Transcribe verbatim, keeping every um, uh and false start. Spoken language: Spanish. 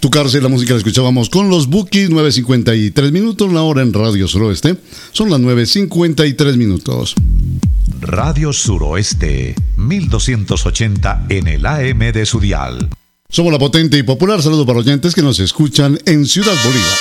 Tu cárcel, la música la escuchábamos con los Bukis, nueve cincuenta y tres minutos, la hora en Radio Suroeste. Son las nueve cincuenta y tres minutos. Radio Suroeste, mil doscientos ochenta en el A M de su dial. Somos la potente y popular. Saludos para oyentes que nos escuchan en Ciudad Bolívar.